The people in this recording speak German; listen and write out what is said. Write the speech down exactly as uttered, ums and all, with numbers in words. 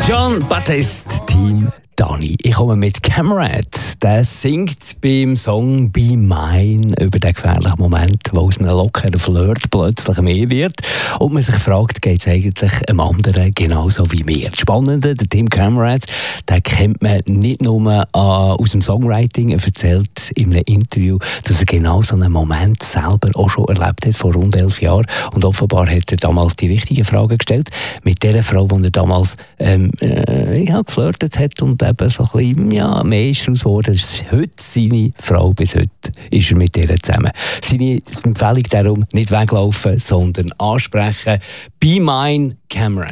John Baptiste, Team Dani. Ich komme mit Camerad. Der singt beim Song «Be Mine» über den gefährlichen Moment, wo aus einem lockeren Flirt plötzlich mehr wird. Und man sich fragt, geht es eigentlich einem anderen genauso wie mir? Das Spannende, der Tim Camerad, den kennt man nicht nur äh, aus dem Songwriting. Er erzählt in einem Interview, dass er genau so einen Moment selber auch schon erlebt hat, vor rund elf Jahren. Und offenbar hat er damals die richtigen Fragen gestellt. Mit der Frau, die er damals ähm, äh, ja, geflirtet hat und eben so ein bisschen, ja, mehr ist daraus geworden. Das ist heute seine Frau, bis heute ist er mit ihr zusammen. Seine Empfehlung darum, nicht weglaufen, sondern ansprechen. Be Mine, Camerad.